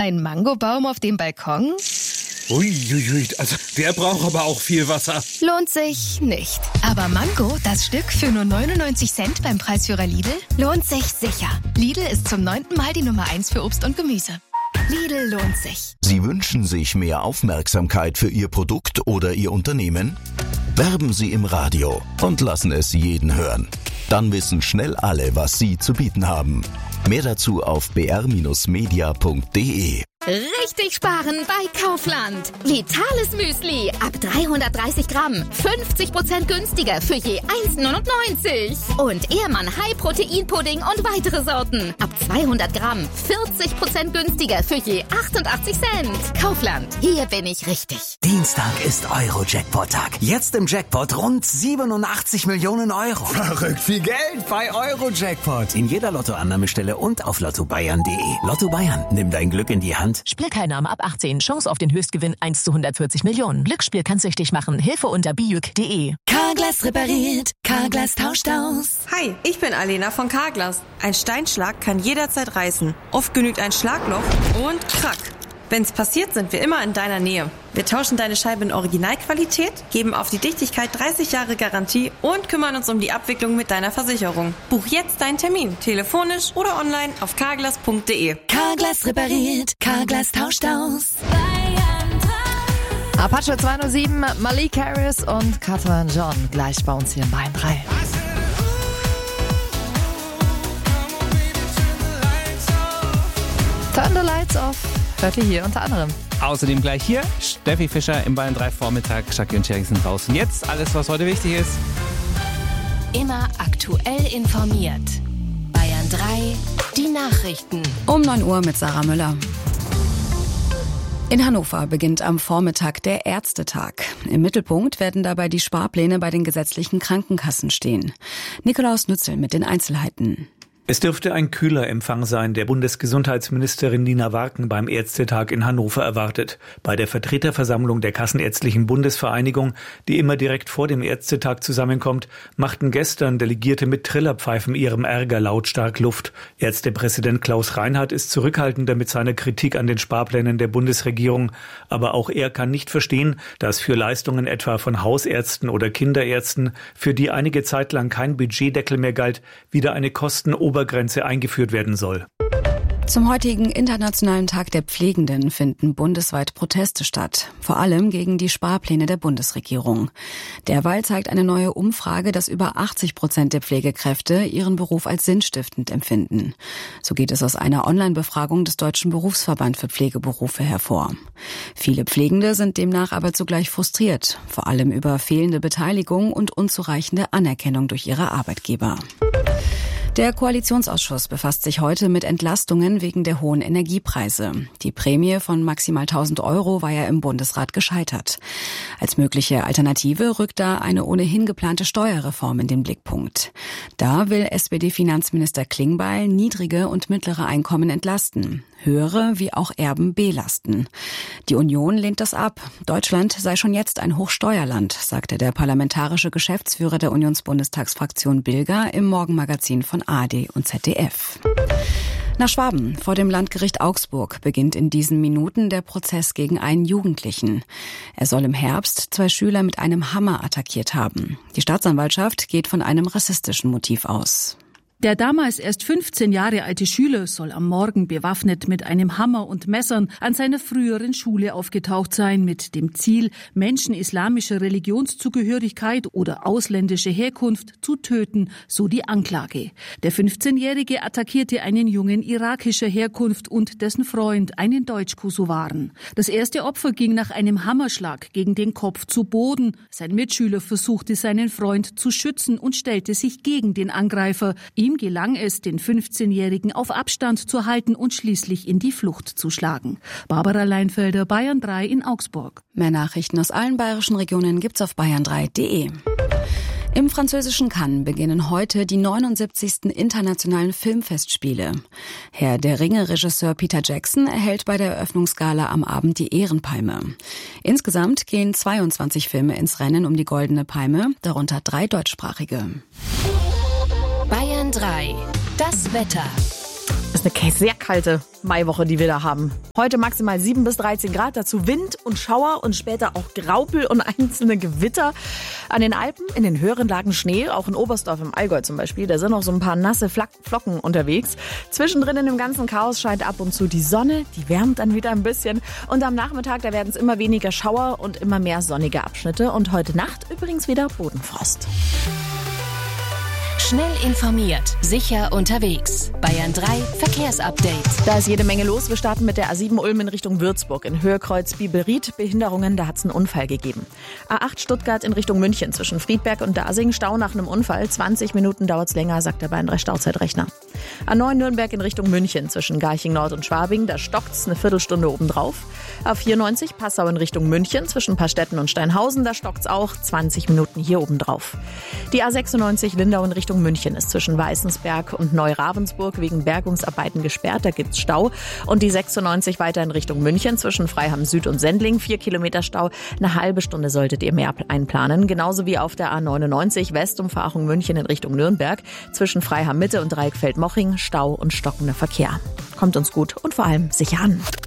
Ein Mangobaum auf dem Balkon? Uiuiui, also der braucht aber auch viel Wasser. Lohnt sich nicht. Aber Mango, das Stück für nur 99 Cent beim Preisführer Lidl, lohnt sich sicher. Lidl ist zum 9. Mal die Nummer 1 für Obst und Gemüse. Lidl lohnt sich. Sie wünschen sich mehr Aufmerksamkeit für Ihr Produkt oder Ihr Unternehmen? Werben Sie im Radio und lassen es jeden hören. Dann wissen schnell alle, was Sie zu bieten haben. Mehr dazu auf br-media.de. Richtig sparen bei Kaufland. Vitales Müsli ab 330 Gramm. 50% günstiger für je 1,99. Und Ehrmann High-Protein-Pudding und weitere Sorten. Ab 200 Gramm. 40% günstiger für je 88 Cent. Kaufland. Hier bin ich richtig. Dienstag ist Euro-Jackpot-Tag. Jetzt im Jackpot rund 87 Millionen Euro. Verrückt viel Geld bei Euro-Jackpot. In jeder Lottoannahmestelle und auf lottobayern.de. Lotto Bayern, nimm dein Glück in die Hand. Spielteilnahme ab 18. Chance auf den Höchstgewinn 1 zu 140 Millionen. Glücksspiel kann süchtig machen. Hilfe unter biuk.de. Carglass repariert. Carglass tauscht aus. Hi, ich bin Alena von Carglass. Ein Steinschlag kann jederzeit reißen. Oft genügt ein Schlagloch und krack. Wenn's passiert, sind wir immer in deiner Nähe. Wir tauschen deine Scheibe in Originalqualität, geben auf die Dichtigkeit 30 Jahre Garantie und kümmern uns um die Abwicklung mit deiner Versicherung. Buch jetzt deinen Termin, telefonisch oder online auf carglass.de. Carglass repariert, Carglass tauscht aus. Apache 207, Malik Harris und Catherine John gleich bei uns hier in Bayern 3. Turn the lights off. Hört ihr hier unter anderem. Außerdem gleich hier Steffi Fischer im Bayern 3 Vormittag. Jackie und Thierry sind raus. Und jetzt alles, was heute wichtig ist. Immer aktuell informiert. Bayern 3, die Nachrichten. Um 9 Uhr mit Sarah Müller. In Hannover beginnt am Vormittag der Ärztetag. Im Mittelpunkt werden dabei die Sparpläne bei den gesetzlichen Krankenkassen stehen. Nikolaus Nützel mit den Einzelheiten. Es dürfte ein kühler Empfang sein, der Bundesgesundheitsministerin Nina Warken beim Ärztetag in Hannover erwartet. Bei der Vertreterversammlung der Kassenärztlichen Bundesvereinigung, die immer direkt vor dem Ärztetag zusammenkommt, machten gestern Delegierte mit Trillerpfeifen ihrem Ärger lautstark Luft. Ärztepräsident Klaus Reinhardt ist zurückhaltender mit seiner Kritik an den Sparplänen der Bundesregierung. Aber auch er kann nicht verstehen, dass für Leistungen etwa von Hausärzten oder Kinderärzten, für die einige Zeit lang kein Budgetdeckel mehr galt, wieder eine Kostenobergrenze eingeführt werden soll. Zum heutigen Internationalen Tag der Pflegenden finden bundesweit Proteste statt, vor allem gegen die Sparpläne der Bundesregierung. Derweil zeigt eine neue Umfrage, dass über 80% der Pflegekräfte ihren Beruf als sinnstiftend empfinden. So geht es aus einer Online-Befragung des Deutschen Berufsverband für Pflegeberufe hervor. Viele Pflegende sind demnach aber zugleich frustriert, vor allem über fehlende Beteiligung und unzureichende Anerkennung durch ihre Arbeitgeber. Der Koalitionsausschuss befasst sich heute mit Entlastungen wegen der hohen Energiepreise. Die Prämie von maximal 1.000 € war ja im Bundesrat gescheitert. Als mögliche Alternative rückt da eine ohnehin geplante Steuerreform in den Blickpunkt. Da will SPD-Finanzminister Klingbeil niedrige und mittlere Einkommen entlasten, höhere wie auch Erben belasten. Die Union lehnt das ab. Deutschland sei schon jetzt ein Hochsteuerland, sagte der parlamentarische Geschäftsführer der Unionsbundestagsfraktion Bilger im Morgenmagazin von ARD und ZDF. Nach Schwaben, vor dem Landgericht Augsburg, beginnt in diesen Minuten der Prozess gegen einen Jugendlichen. Er soll im Herbst 2 Schüler mit einem Hammer attackiert haben. Die Staatsanwaltschaft geht von einem rassistischen Motiv aus. Der damals erst 15 Jahre alte Schüler soll am Morgen bewaffnet mit einem Hammer und Messern an seiner früheren Schule aufgetaucht sein, mit dem Ziel, Menschen islamischer Religionszugehörigkeit oder ausländischer Herkunft zu töten, so die Anklage. Der 15-Jährige attackierte einen Jungen irakischer Herkunft und dessen Freund, einen Deutsch-Kosovaren. Das erste Opfer ging nach einem Hammerschlag gegen den Kopf zu Boden. Sein Mitschüler versuchte, seinen Freund zu schützen und stellte sich gegen den Angreifer. Ihm gelang es, den 15-Jährigen auf Abstand zu halten und schließlich in die Flucht zu schlagen. Barbara Leinfelder, Bayern 3 in Augsburg. Mehr Nachrichten aus allen bayerischen Regionen gibt's auf bayern3.de. Im französischen Cannes beginnen heute die 79. Internationalen Filmfestspiele. Herr der Ringe-Regisseur Peter Jackson erhält bei der Eröffnungsgala am Abend die Ehrenpalme. Insgesamt gehen 22 Filme ins Rennen um die Goldene Palme, darunter 3 deutschsprachige. Bayern 3, das Wetter. Das ist eine sehr kalte Maiwoche, die wir da haben. Heute maximal 7 bis 13 Grad, dazu Wind und Schauer und später auch Graupel und einzelne Gewitter. An den Alpen, in den höheren Lagen Schnee, auch in Oberstdorf im Allgäu zum Beispiel. Da sind noch so ein paar nasse Flocken unterwegs. Zwischendrin in dem ganzen Chaos scheint ab und zu die Sonne, die wärmt dann wieder ein bisschen. Und am Nachmittag, da werden es immer weniger Schauer und immer mehr sonnige Abschnitte. Und heute Nacht übrigens wieder Bodenfrost. Schnell informiert, sicher unterwegs. Bayern 3 Verkehrsupdate. Da ist jede Menge los. Wir starten mit der A7 Ulm in Richtung Würzburg. In Höhe-Kreuz Biebelried, Behinderungen, da hat es einen Unfall gegeben. A8 Stuttgart in Richtung München zwischen Friedberg und Dasing. Stau nach einem Unfall. 20 Minuten dauert es länger, sagt der Bayern 3 Stauzeitrechner. A9 Nürnberg in Richtung München zwischen Garching Nord und Schwabing. Da stockt es eine Viertelstunde obendrauf. A94 Passau in Richtung München zwischen Pastetten und Steinhausen. Da stockt es auch 20 Minuten hier obendrauf. Die A96 Lindau in Richtung München ist zwischen Weißensberg und Neu-Ravensburg wegen Bergungsarbeiten gesperrt. Da gibt's Stau. Und die 96 weiter in Richtung München zwischen Freiham Süd und Sendling. 4 Kilometer Stau. Eine halbe Stunde solltet ihr mehr einplanen. Genauso wie auf der A99 Westumfahrung München in Richtung Nürnberg. Zwischen Freiham Mitte und Dreieckfeld-Moching Stau und stockender Verkehr. Kommt uns gut und vor allem sicher an.